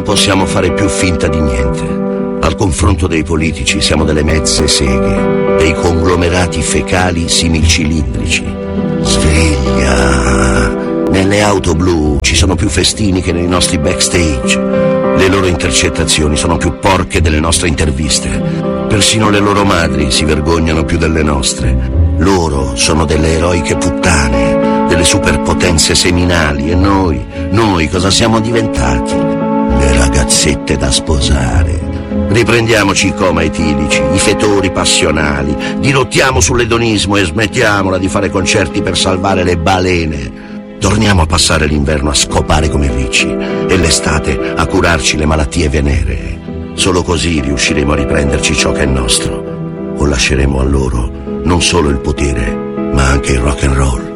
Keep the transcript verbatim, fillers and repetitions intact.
possiamo fare più finta di niente. Al confronto dei politici siamo delle mezze seghe, dei conglomerati fecali similcilindrici. Sveglia! Nelle auto blu ci sono più festini che nei nostri backstage. Le loro intercettazioni sono più porche delle nostre interviste. Persino le loro madri si vergognano più delle nostre. Loro sono delle eroiche puttane, delle superpotenze seminali, e noi, noi cosa siamo diventati? Le ragazzette da sposare. Riprendiamoci i coma etilici, i fetori passionali, dirottiamo sull'edonismo e smettiamola di fare concerti per salvare le balene. Torniamo a passare l'inverno a scopare come ricci e l'estate a curarci le malattie veneree. Solo così riusciremo a riprenderci ciò che è nostro, o lasceremo a loro non solo il potere, ma anche il rock and roll.